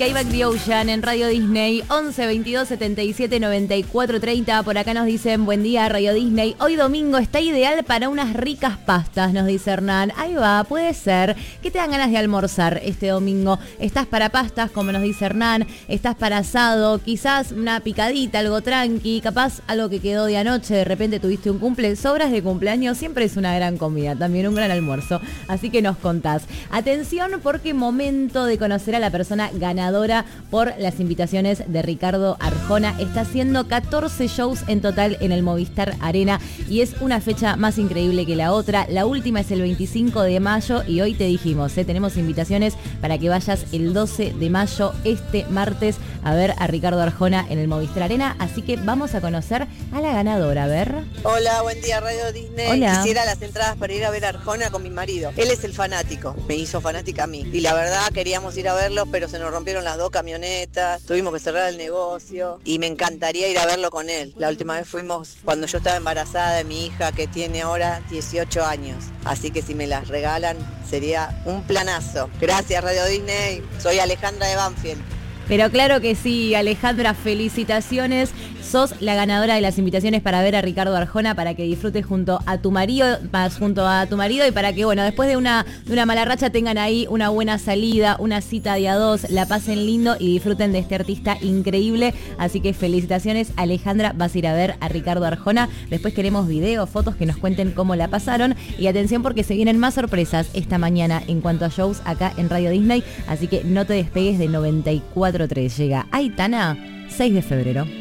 Payback the Ocean en Radio Disney, 11 22 77 94 30. Por acá nos dicen, buen día Radio Disney. Hoy domingo está ideal para unas ricas pastas, nos dice Hernán. Ahí va, puede ser. ¿Qué te dan ganas de almorzar este domingo? ¿Estás para pastas, como nos dice Hernán? ¿Estás para asado? Quizás una picadita, algo tranqui, capaz algo que quedó de anoche, de repente tuviste un cumple. Sobras de cumpleaños siempre es una gran comida, también un gran almuerzo. Así que nos contás. Atención, porque momento de conocer a la persona ganadora por las invitaciones de Ricardo Arjona. Está haciendo 14 shows en total en el Movistar Arena y es una fecha más increíble que la otra. La última es el 25 de mayo y hoy te dijimos, tenemos invitaciones para que vayas el 12 de mayo, este martes, a ver a Ricardo Arjona en el Movistar Arena. Así que vamos a conocer a la ganadora. A ver. Hola, buen día Radio Disney. Hola. Quisiera las entradas para ir a ver a Arjona con mi marido. Él es el fanático, me hizo fanática a mí. Y la verdad queríamos ir a verlo, pero se nos rompieron las 2 camionetas, tuvimos que cerrar el negocio y me encantaría ir a verlo con él. La última vez fuimos cuando yo estaba embarazada de mi hija, que tiene ahora 18 años. Así que si me las regalan sería un planazo. Gracias Radio Disney, soy Alejandra de Banfield. Pero claro que sí, Alejandra, felicitaciones. Sos la ganadora de las invitaciones para ver a Ricardo Arjona, para que disfrutes junto a tu marido y para que, bueno, después de una mala racha tengan ahí una buena salida, una cita de a dos, la pasen lindo y disfruten de este artista increíble. Así que felicitaciones, Alejandra, vas a ir a ver a Ricardo Arjona. Después queremos videos, fotos que nos cuenten cómo la pasaron. Y atención, porque se vienen más sorpresas esta mañana en cuanto a shows acá en Radio Disney. Así que no te despegues de 94.3. Llega Aitana, 6 de febrero.